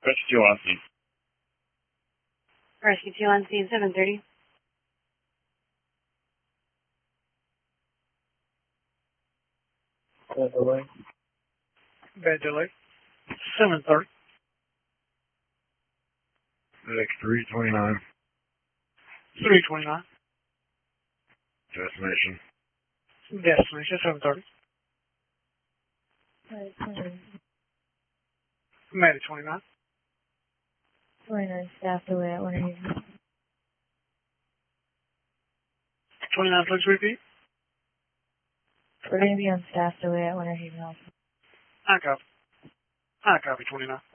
Rescue 2 on scene. Rescue 2 on scene, 7:30. Bed delay. Bed delay. 7:30. FedEx 329. 329. Destination. Destination, 7:30. Medic 29. 29 staffed away at Winter Haven. 29, please repeat. We're going to be on staffed away at Winter Haven also. I copy. 29.